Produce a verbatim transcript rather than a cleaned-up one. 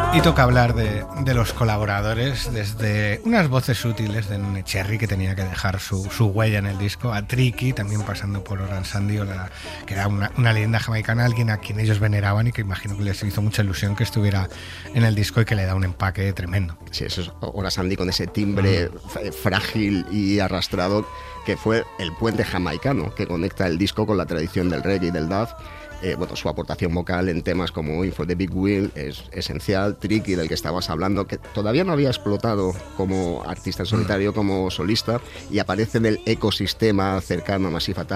Y toca hablar de, de los colaboradores, desde unas voces útiles de Nune Cherry, que tenía que dejar su, su huella en el disco, a Tricky, también pasando por Oran Sandy, la, que era una, una leyenda jamaicana, alguien a quien ellos veneraban y que imagino que les hizo mucha ilusión que estuviera en el disco y que le da un empaque tremendo. Sí, eso es Oran Sandy con ese timbre mm. frágil y arrastrado, que fue el puente jamaicano que conecta el disco con la tradición del reggae y del dub. Eh, bueno, su aportación vocal en temas como Info the Big Wheel es esencial. Tricky, del que estabas hablando, que todavía no había explotado como artista en solitario, como solista, y aparece en el ecosistema cercano a Massive Attack